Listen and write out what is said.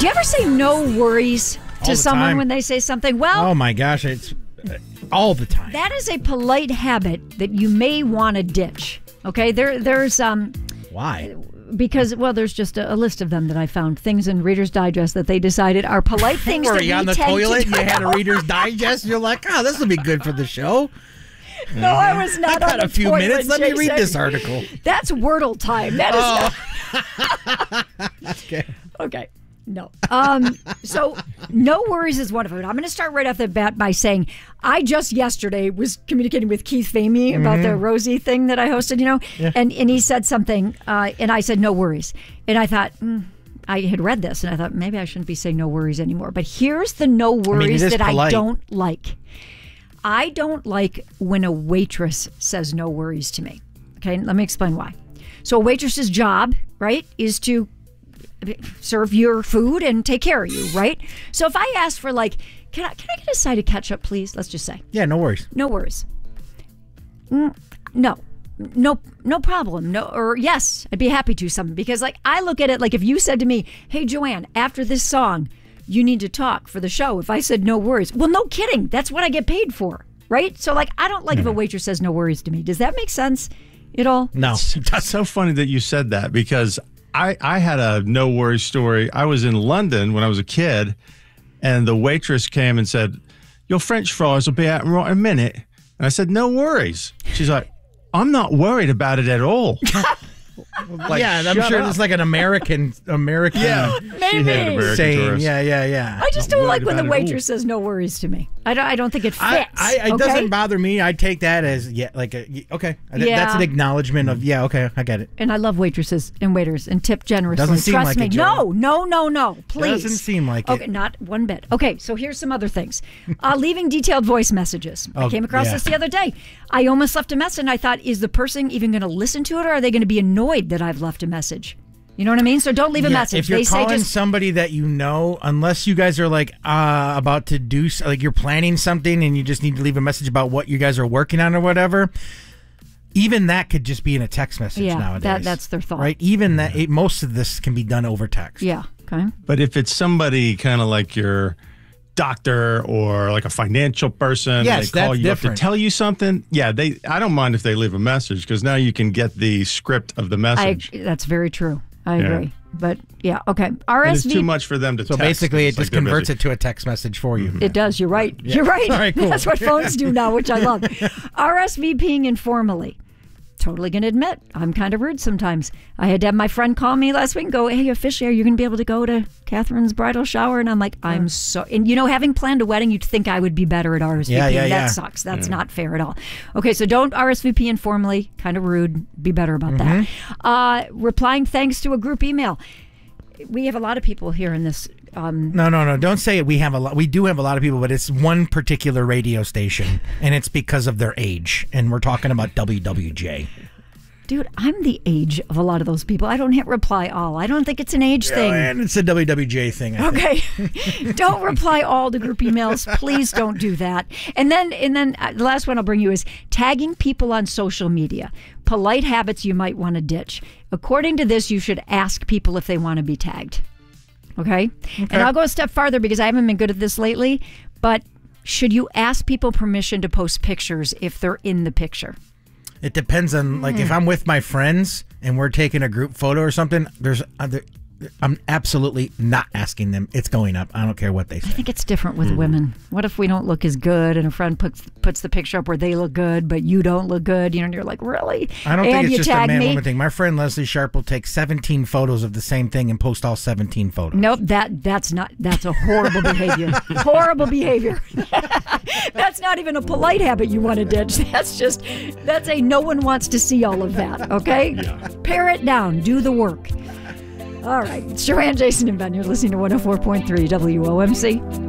Do you ever say no worries to someone time. when they say something? Well, oh my gosh, it's all the time. that is a polite habit that you may want to ditch. Okay, there's Why? because there's just a list of them that I found, things in Reader's Digest that they decided are polite things. Were that you we on the tend toilet to and you had a Reader's Digest? You're like, oh, this will be good for the show. No, I was not I've on got the a few toilet, minutes. Let me read Jason. this article. That's Wordle time. That is not. Okay. Okay. No. So no worries is one of them. I'm going to start right off the bat by saying I just yesterday was communicating with Keith Famey about the Rosie thing that I hosted, and he said something, and I said no worries. And I thought, I had read this, and I thought maybe I shouldn't be saying no worries anymore. But here's the no worries that polite. I don't like. I don't like when a waitress says no worries to me. Okay, let me explain why. So a waitress's job, right, is to serve your food and take care of you, right? So if I ask for can I get a side of ketchup, please? Let's just say. Yeah, no worries. No worries. No problem. No, or yes, I'd be happy to something because I look at it like if you said to me, hey, Joanne, after this song, you need to talk for the show. If I said no worries, well, no kidding. That's what I get paid for, right? So I don't like if a waitress says no worries to me. Does that make sense at all? No. That's so funny that you said that because I had a no worries story. I was in London when I was a kid, and the waitress came and said, your French fries will be out in right a minute. And I said, no worries. She's like, I'm not worried about it at all. Yeah, I'm sure it's like an American. Yeah, Maybe. She hated American saying. tourists. Yeah. I just don't like when the about it all. waitress says no worries to me. I don't think it fits. It doesn't bother me. I take that as okay. That's an acknowledgement of okay, I get it. And I love waitresses and waiters and tip generously. Doesn't seem Trust like me. it, Joe. No. Please. Doesn't seem like okay, it. not one bit. Okay, so here's some other things. Leaving detailed voice messages. I came across this the other day. I almost left a message and I thought, is the person even going to listen to it or are they going to be annoyed that I've left a message? You know what I mean? So don't leave a message. If you're calling somebody that you know, unless you guys are about to do, you're planning something and you just need to leave a message about what you guys are working on or whatever, even that could just be in a text message nowadays. That's their thought. Right? Even that, most of this can be done over text. Yeah. Okay. But if it's somebody kind of like your doctor or like a financial person, yes, they call you different. up to tell you something. Yeah, I don't mind if they leave a message because now you can get the script of the message. That's very true. I agree. But yeah, okay. RSV. And it's too much for them to So text. basically, it It's just they're converts busy. it to a text message for you. It does. You're right. You're right. All right, cool. That's what phones do now, which I love. RSVPing informally. Totally going to admit, I'm kind of rude sometimes. I had to have my friend call me last week and go, hey, officially, are you going to be able to go to Catherine's bridal shower? And I'm like, I'm so... And, having planned a wedding, you'd think I would be better at RSVPing. Yeah. That sucks. That's not fair at all. Okay, so don't RSVP informally. Kind of rude. Be better about that. Replying thanks to a group email. We have a lot of people here in this... No. Don't say it. We have a lot. We do have a lot of people, but it's one particular radio station, and it's because of their age. And we're talking about WWJ. Dude, I'm the age of a lot of those people. I don't hit reply all. I don't think it's an age thing. And it's a WWJ thing. I think. Okay. Don't reply all to group emails. Please don't do that. And then the last one I'll bring you is tagging people on social media. Polite habits you might want to ditch. According to this, you should ask people if they want to be tagged. Okay? And I'll go a step farther because I haven't been good at this lately, but should you ask people permission to post pictures if they're in the picture? It depends on, if I'm with my friends and we're taking a group photo or something, I'm absolutely not asking them. It's going up. I don't care what they say. I think it's different with women. What if we don't look as good and a friend puts the picture up where they look good, but you don't look good? And you're like, really? I don't and think it's you just a tag me? man-woman thing. My friend Leslie Sharp will take 17 photos of the same thing and post all 17 photos. Nope, that's a horrible behavior. Horrible behavior. That's not even a polite habit you want to ditch. That's a no one wants to see all of that, okay? Yeah. Pare it down. Do the work. All right. It's Joanne, Jason, and Ben. You're listening to 104.3 WOMC.